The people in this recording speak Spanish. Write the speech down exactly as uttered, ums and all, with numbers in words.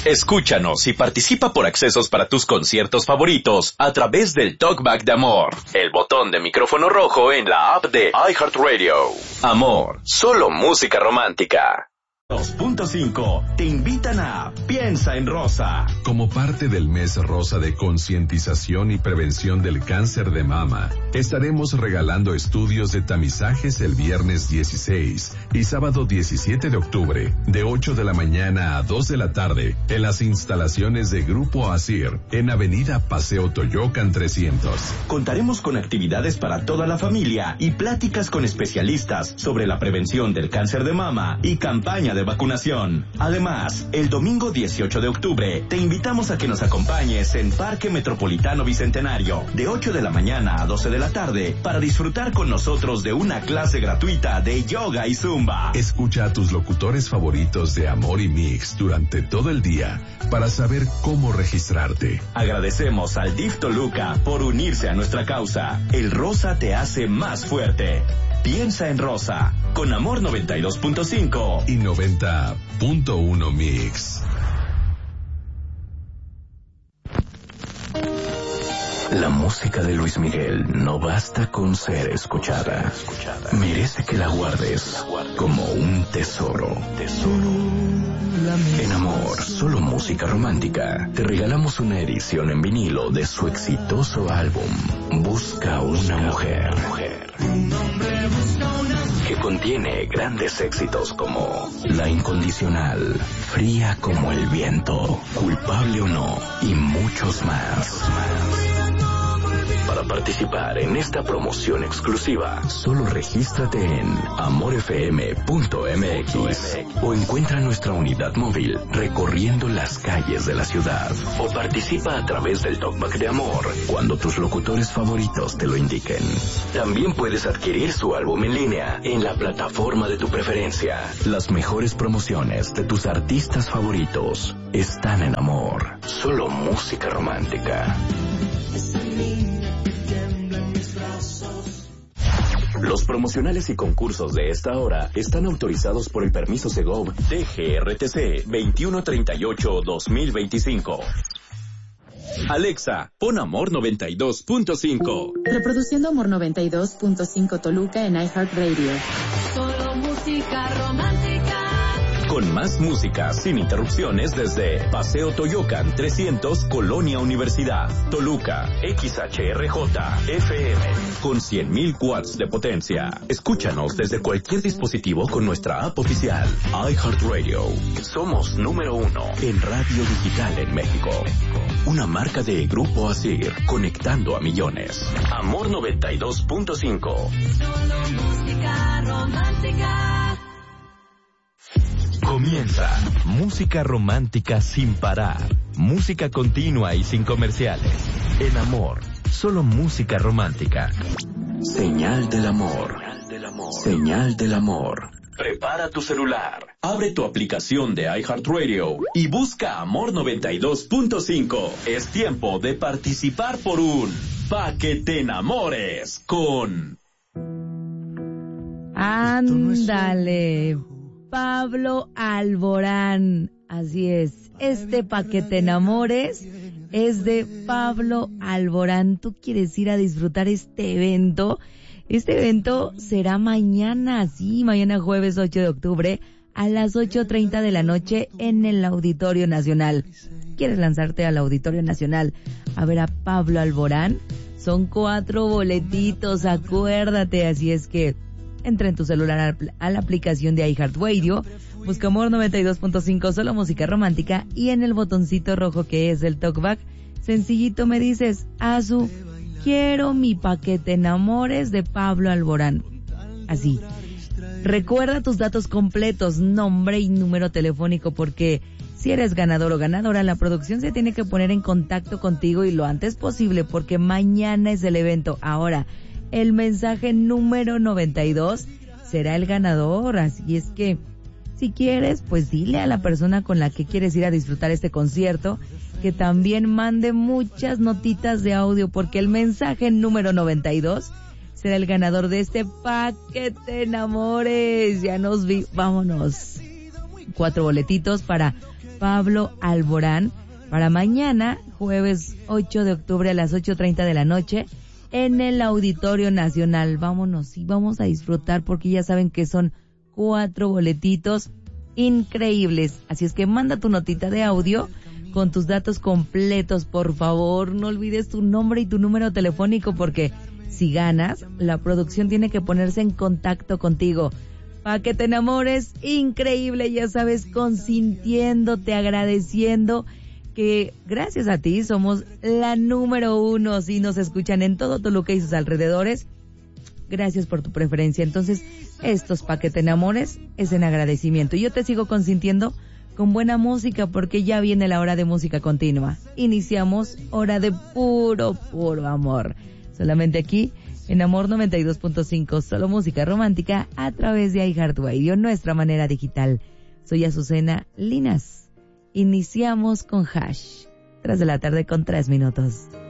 Escúchanos y participa por accesos para tus conciertos favoritos a través del Talkback de Amor, el botón de micrófono rojo en la app de iHeartRadio. Amor, solo música romántica. dos punto cinco te invitan a Piensa en Rosa. Como parte del mes rosa de concientización y prevención del cáncer de mama, estaremos regalando estudios de tamizajes el viernes dieciséis y sábado diecisiete de octubre, de ocho de la mañana a dos de la tarde, en las instalaciones de Grupo Asir, en Avenida Paseo Toyocan trescientos. Contaremos con actividades para toda la familia y pláticas con especialistas sobre la prevención del cáncer de mama y campaña de vacunación. Además, el domingo dieciocho de octubre te invitamos a que nos acompañes en Parque Metropolitano Bicentenario de ocho de la mañana a doce de la tarde para disfrutar con nosotros de una clase gratuita de yoga y zumba. Escucha a tus locutores favoritos de Amor y Mix durante todo el día para saber cómo registrarte. Agradecemos al D I F Toluca por unirse a nuestra causa. El rosa te hace más fuerte. Piensa en Rosa, con Amor noventa y dos punto cinco y noventa punto uno Mix. La música de Luis Miguel no basta con ser escuchada. Merece que la guardes como un tesoro. En Amor, solo música romántica, te regalamos una edición en vinilo de su exitoso álbum Busca una mujer, que contiene grandes éxitos como La Incondicional, Fría como el viento, Culpable o no y muchos más. Para participar en esta promoción exclusiva, solo regístrate en amor f m punto m x o encuentra nuestra unidad móvil recorriendo las calles de la ciudad, o participa a través del Talkback de Amor cuando tus locutores favoritos te lo indiquen. También puedes adquirir su álbum en línea en la plataforma de tu preferencia. Las mejores promociones de tus artistas favoritos están en Amor, solo música romántica. Los promocionales y concursos de esta hora están autorizados por el permiso Segov T G R T C veintiuno treinta y ocho guión dos mil veinticinco. Alexa, pon Amor noventa y dos punto cinco. Reproduciendo Amor noventa y dos punto cinco Toluca en iHeartRadio. Solo música romántica. Con más música sin interrupciones desde Paseo Toyocan trescientos, Colonia Universidad, Toluca, X H R J F M, con cien mil watts de potencia. Escúchanos desde cualquier dispositivo con nuestra app oficial, iHeartRadio. Somos número uno en radio digital en México. Una marca de Grupo Asir, conectando a millones. Amor noventa y dos punto cinco. Solo música romántica. Comienza música romántica sin parar, música continua y sin comerciales. En Amor, solo música romántica. Señal del amor. Señal del amor. Prepara tu celular, abre tu aplicación de iHeartRadio y busca Amor noventa y dos punto cinco. Es tiempo de participar por un Pa' que te enamores con... Ándale, Pablo Alborán. Así es, este Pa' que te enamores es de Pablo Alborán. ¿Tú quieres ir a disfrutar este evento? Este evento será mañana, sí, mañana jueves ocho de octubre a las ocho treinta de la noche en el Auditorio Nacional. ¿Quieres lanzarte al Auditorio Nacional a ver a Pablo Alborán? Son cuatro boletitos, acuérdate, así es que entra en tu celular a la aplicación de iHeartRadio, busca Amor noventa y dos punto cinco, solo música romántica, y en el botoncito rojo que es el talkback, sencillito me dices, Azu, quiero mi Pa' que te enamores de Pablo Alborán. Así. Recuerda tus datos completos, nombre y número telefónico, porque si eres ganador o ganadora, la producción se tiene que poner en contacto contigo y lo antes posible, porque mañana es el evento. Ahora, el mensaje número noventa y dos será el ganador, así es que si quieres, pues dile a la persona con la que quieres ir a disfrutar este concierto que también mande muchas notitas de audio, porque el mensaje número noventa y dos será el ganador de este Pa' que te enamores. Ya nos vi, vámonos. Cuatro boletitos para Pablo Alborán, para mañana, jueves ocho de octubre a las ocho treinta de la noche, en el Auditorio Nacional. Vámonos y vamos a disfrutar porque ya saben que son cuatro boletitos increíbles. Así es que manda tu notita de audio con tus datos completos, por favor. No olvides tu nombre y tu número telefónico porque si ganas, la producción tiene que ponerse en contacto contigo. Pa' que te enamores, increíble, ya sabes, consintiéndote, agradeciendo que gracias a ti somos la número uno. Si nos escuchan en todo Toluca y sus alrededores, gracias por tu preferencia. Entonces, estos Pa' que te enamores es en agradecimiento. Yo te sigo consintiendo con buena música porque ya viene la hora de música continua. Iniciamos hora de puro, puro amor. Solamente aquí en Amor noventa y dos punto cinco, solo música romántica a través de iHeartRadio, nuestra manera digital. Soy Azucena Linas. Iniciamos con Hash, tras de la tarde con tres minutos.